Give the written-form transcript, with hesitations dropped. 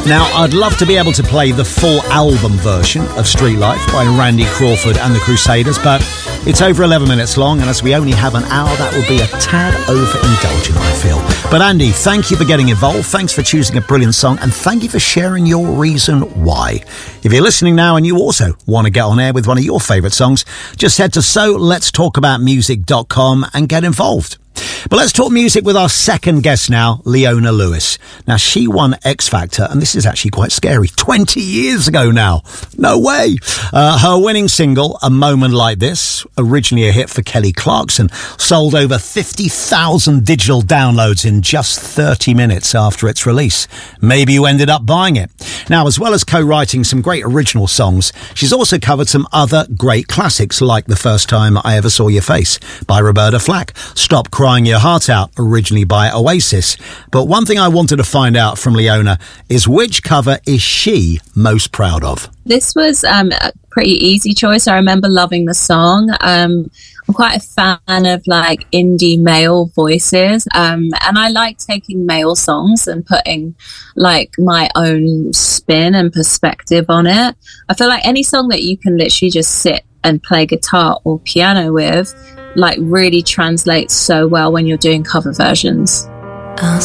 Now, I'd love to be able to play the full album version of Street Life by Randy Crawford and the Crusaders, but it's over 11 minutes long, and as we only have an hour, that would be a tad overindulgent, I feel. But Andy, thank you for getting involved. Thanks for choosing a brilliant song, and thank you for sharing your reason why. If you're listening now and you also want to get on air with one of your favourite songs, just head to soletstalkaboutmusic.com and get involved. But let's talk music with our second guest now, Leona Lewis. Now, she won X Factor, and this is actually quite scary, 20 years ago now. No way. Her winning single, A Moment Like This, originally a hit for Kelly Clarkson, sold over 50,000 digital downloads in just 30 minutes after its release. Maybe you ended up buying it. Now, as well as co-writing some great original songs, she's also covered some other great classics like The First Time I Ever Saw Your Face by Roberta Flack, Stop Crying Your Heart Out, originally by Oasis. But one thing I wanted to find out from Leona is which cover is she most proud of? This was a pretty easy choice. I remember loving the song. I'm quite a fan of like indie male voices, and I like taking male songs and putting like my own spin and perspective on it. I feel like any song that you can literally just sit and play guitar or piano with like really translates so well when you're doing cover versions.